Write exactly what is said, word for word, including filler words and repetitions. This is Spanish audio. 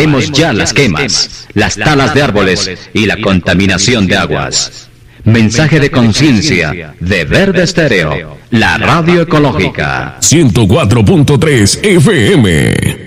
Paremos ya las quemas, las talas de árboles y la contaminación de aguas. Mensaje de conciencia de Verde Estéreo, la radio ecológica. ciento cuatro punto tres F M.